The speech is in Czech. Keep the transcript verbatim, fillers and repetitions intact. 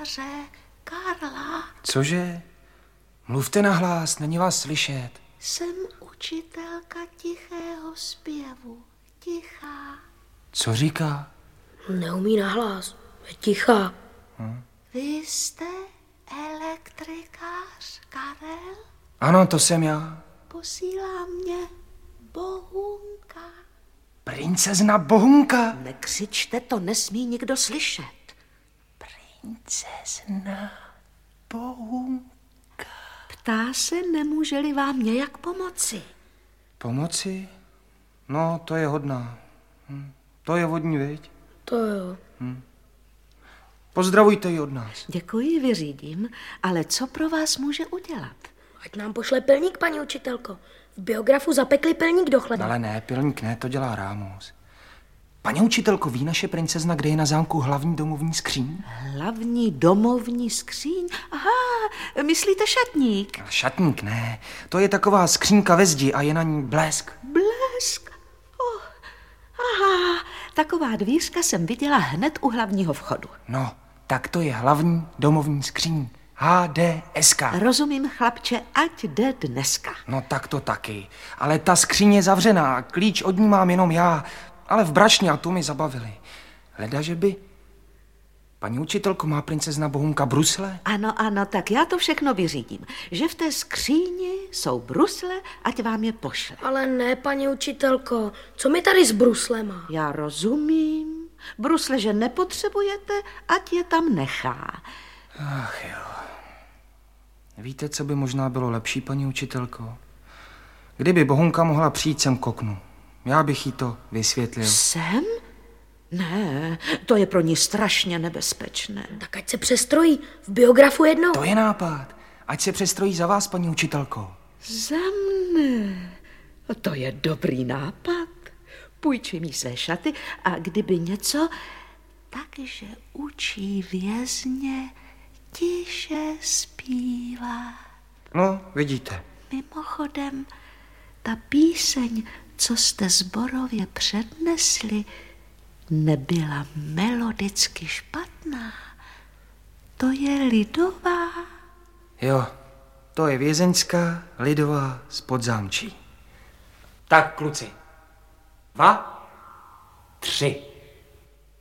bibliotekaře Karla. Cože? Mluvte nahlas, není vás slyšet. Jsem učitelka tichého zpěvu. Tichá. Co říká? Neumí nahlas, je tichá. Hm. Vy jste elektrikář Karel? Ano, to jsem já. Posílá mě Bohunka. Princezna Bohunka. Nekřičte, to nesmí nikdo slyšet. Princezna Bohunka. Ptá se, nemůže-li vám nějak pomoci. Pomoci? No, to je hodná. Hm. To je vodní, viď? To jo. Hm. Pozdravujte ji od nás. Děkuji, vyřídím, ale co pro vás může udělat? Ať nám pošle pilník, paní učitelko. V biografu zapekli pilník do chleba. Ale ne, pilník ne, to dělá Rámus. Paní učitelko, ví naše princezna, kde je na zámku hlavní domovní skříň? Hlavní domovní skříň? Aha, myslíte šatník? Šatník ne, to je taková skřínka ve zdi a je na ní blesk. Blesk? Oh, aha, taková dvířka jsem viděla hned u hlavního vchodu. No, tak to je hlavní domovní skříň. H D S K. Rozumím, chlapče, ať jde dneska. No tak to taky, ale ta skříň je zavřená, klíč od ní mám jenom já, ale v brašně a tu mi zabavili. Hleda, že by... Paní učitelko, má princezna Bohunka brusle? Ano, ano, tak já to všechno vyřídím. Že v té skříni jsou brusle, ať vám je pošle. Ale ne, paní učitelko, co mi tady s bruslema? Já rozumím. Brusle, že nepotřebujete, ať je tam nechá. Ach jo. Víte, co by možná bylo lepší, paní učitelko? Kdyby Bohunka mohla přijít sem k oknu. Já bych jí to vysvětlil. Sem? Ne, to je pro ní strašně nebezpečné. Tak ať se přestrojí v biografu jednou. To je nápad. Ať se přestrojí za vás, paní učitelko. Za mne? To je dobrý nápad. Půjčím jí své šaty a kdyby něco, takže učí vězně tiše zpívá. No, vidíte. Mimochodem, ta píseň, co jste sborově přednesli, nebyla melodicky špatná. To je lidová. Jo, to je vězeňská lidová z Podzámčí. Tak, kluci. Dva, tři.